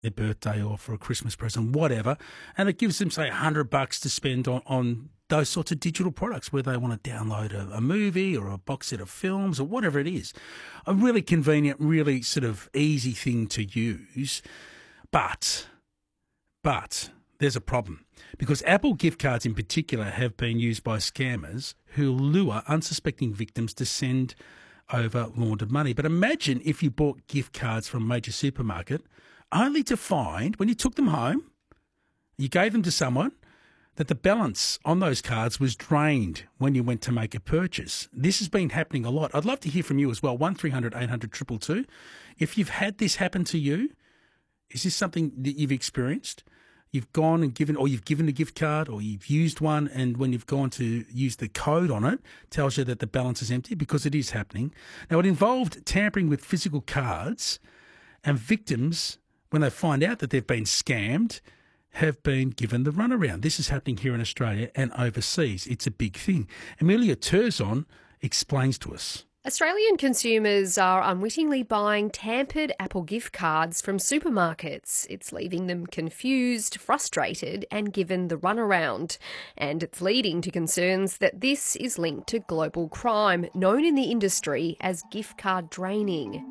their birthday or for a Christmas present, whatever, and it gives them, say, $100 to spend on those sorts of digital products where they want to download a movie or a box set of films or whatever it is. A really convenient, really sort of easy thing to use. But there's a problem, because Apple gift cards in particular have been used by scammers who lure unsuspecting victims to send over laundered money. But imagine if you bought gift cards from a major supermarket only to find, when you took them home, you gave them to someone, that the balance on those cards was drained when you went to make a purchase. This has been happening a lot. I'd love to hear from you as well, 1300 800 222. If you've had this happen to you, is this something that you've experienced? You've gone and given, or you've given a gift card, or you've used one, and when you've gone to use the code on it, tells you that the balance is empty, because it is happening. Now, it involved tampering with physical cards, and victims, when they find out that they've been scammed, have been given the runaround. This is happening here in Australia and overseas. It's a big thing. Amelia Terzon explains to us. Australian consumers are unwittingly buying tampered Apple gift cards from supermarkets. It's leaving them confused, frustrated, and given the runaround. And it's leading to concerns that this is linked to global crime, known in the industry as gift card draining.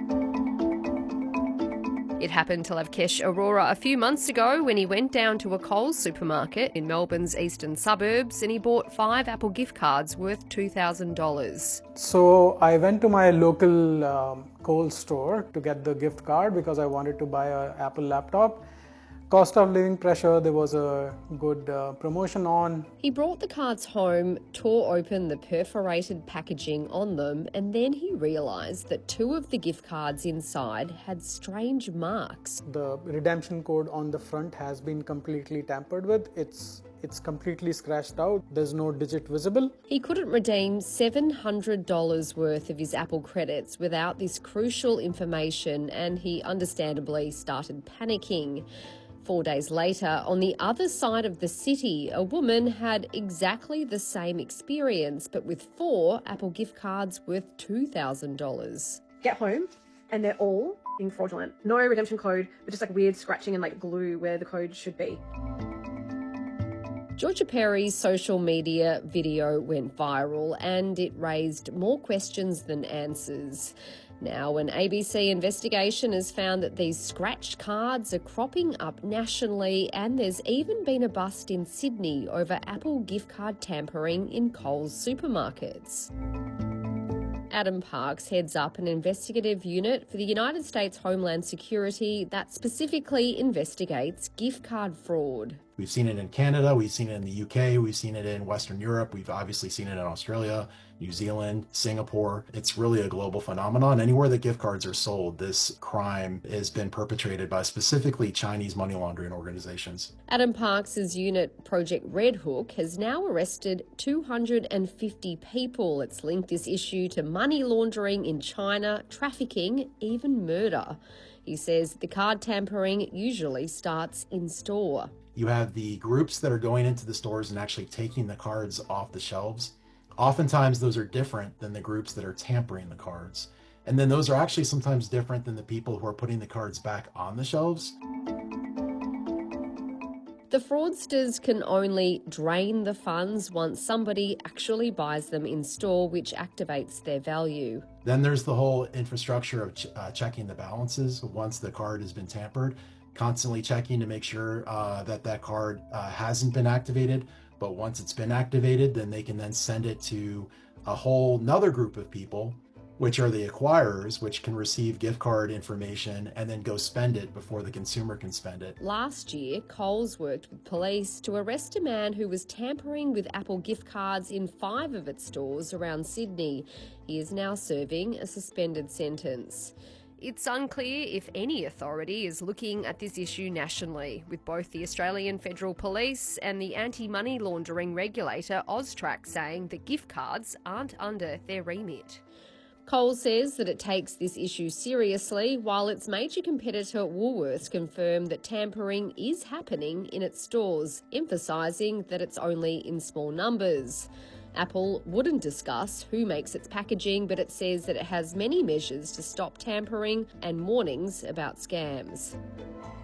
It happened to Lavkesh Aurora a few months ago when he went down to a Coles supermarket in Melbourne's eastern suburbs and he bought 5 Apple gift cards worth $2,000. So I went to my local Coles store to get the gift card because I wanted to buy an Apple laptop. Cost of living pressure, there was a good promotion on. He brought the cards home, tore open the perforated packaging on them, and then he realised that 2 of the gift cards inside had strange marks. The redemption code on the front has been completely tampered with. It's completely scratched out. There's no digit visible. He couldn't redeem $700 worth of his Apple credits without this crucial information, and he understandably started panicking. 4 days later, on the other side of the city, a woman had exactly the same experience, but with 4 Apple gift cards worth $2,000. Get home and they're all being fraudulent. No redemption code, but just like weird scratching and like glue where the code should be. Georgia Perry's social media video went viral and it raised more questions than answers. Now, an ABC investigation has found that these scratched cards are cropping up nationally, and there's even been a bust in Sydney over Apple gift card tampering in Coles supermarkets. Adam Parks heads up an investigative unit for the United States Homeland Security that specifically investigates gift card fraud. We've seen it in Canada, we've seen it in the UK, we've seen it in Western Europe, we've obviously seen it in Australia, New Zealand, Singapore. It's really a global phenomenon. Anywhere that gift cards are sold, this crime has been perpetrated by specifically Chinese money laundering organizations. Adam Parks' unit, Project Red Hook, has now arrested 250 people. It's linked this issue to money laundering in China, trafficking, even murder. He says the card tampering usually starts in store. You have the groups that are going into the stores and actually taking the cards off the shelves. Oftentimes those are different than the groups that are tampering the cards. And then those are actually sometimes different than the people who are putting the cards back on the shelves. The fraudsters can only drain the funds once somebody actually buys them in store, which activates their value. Then there's the whole infrastructure of checking the balances once the card has been tampered, constantly checking to make sure that card hasn't been activated. But once it's been activated, then they can then send it to a whole nother group of people, which are the acquirers, which can receive gift card information and then go spend it before the consumer can spend it. Last year, Coles worked with police to arrest a man who was tampering with Apple gift cards in 5 of its stores around Sydney. He is now serving a suspended sentence. It's unclear if any authority is looking at this issue nationally, with both the Australian Federal Police and the anti-money laundering regulator AUSTRAC saying that gift cards aren't under their remit. Coles says that it takes this issue seriously, while its major competitor Woolworths confirmed that tampering is happening in its stores, emphasising that it's only in small numbers. Apple wouldn't discuss who makes its packaging, but it says that it has many measures to stop tampering and warnings about scams.